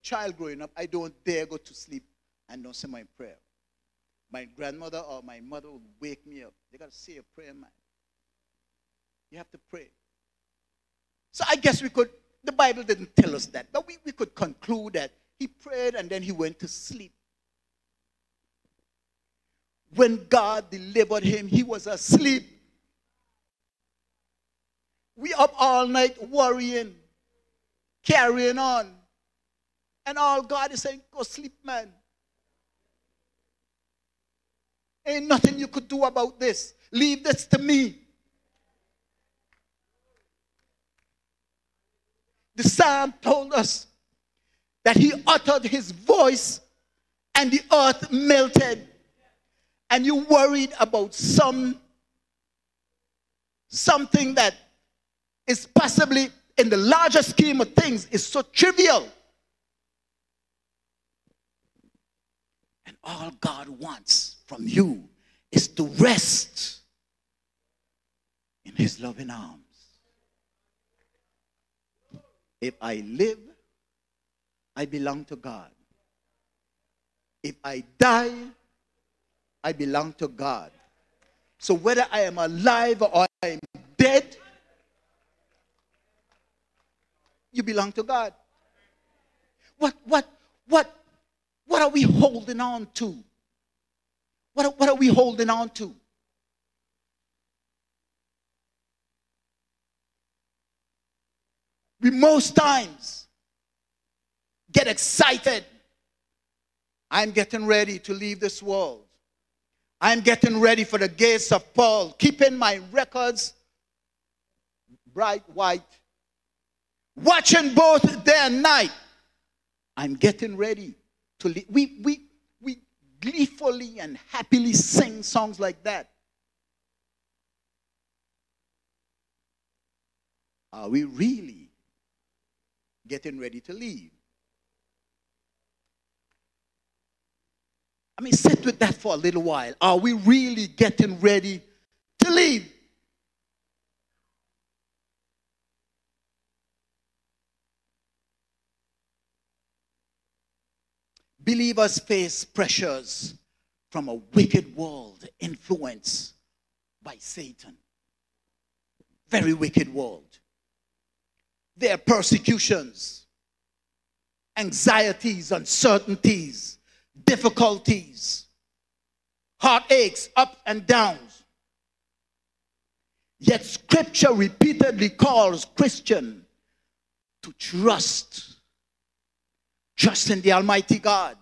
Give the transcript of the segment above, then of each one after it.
child growing up, I don't dare go to sleep and don't say my prayer. My grandmother or my mother would wake me up. They got to say a prayer, man. You have to pray. So I guess the Bible didn't tell us that, but we could conclude that he prayed and then he went to sleep. When God delivered him, he was asleep. We up all night worrying, carrying on. And all God is saying, go sleep, man. Ain't nothing you could do about this. Leave this to me. The psalm told us that he uttered his voice and the earth melted. And you worried about something that is possibly in the larger scheme of things is so trivial. And all God wants from you is to rest in his loving arms. If I live, I belong to God. If I die, I belong to God. So whether I am alive or I am dead, you belong to God. What are we holding on to? What are we holding on to? We most times get excited. I'm getting ready to leave this world. I'm getting ready for the gates of Paul, keeping my records bright white, watching both day and night. I'm getting ready to leave. We gleefully and happily sing songs like that. Are we really getting ready to leave? I mean, sit with that for a little while. Are we really getting ready to leave? Believers face pressures from a wicked world influenced by Satan. Very wicked world. There are persecutions, anxieties, uncertainties, difficulties, heartaches, ups and downs. Yet Scripture repeatedly calls Christians to trust in the Almighty God.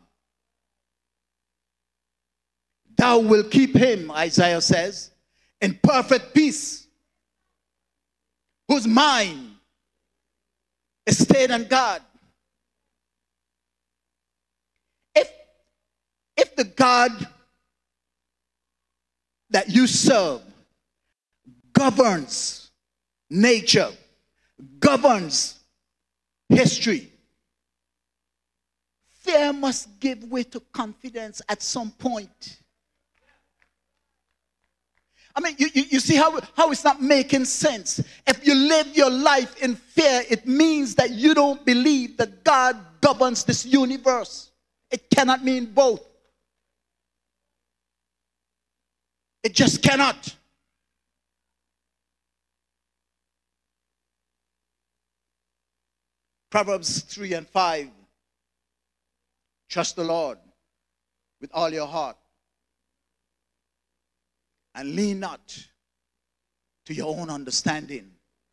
Thou will keep him, Isaiah says, in perfect peace, whose mind is stayed on God. If the God that you serve governs nature, governs history, fear must give way to confidence at some point. I mean, you see how it's not making sense. If you live your life in fear, it means that you don't believe that God governs this universe. It cannot mean both. It just cannot. Proverbs 3 and 5. Trust the Lord with all your heart. And lean not to your own understanding.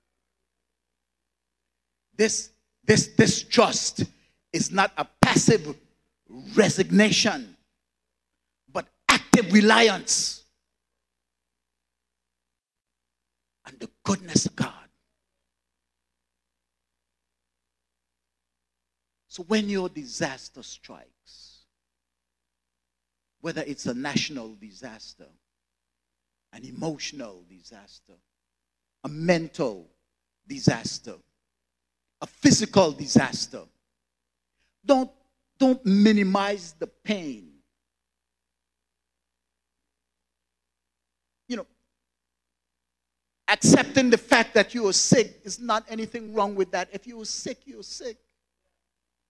This trust is not a passive resignation, but active reliance on the goodness of God. So when your disaster strikes, whether it's a national disaster, an emotional disaster, a mental disaster, a physical disaster, don't minimize the pain. You know, accepting the fact that you are sick is not anything wrong with that. If you are sick, you're sick.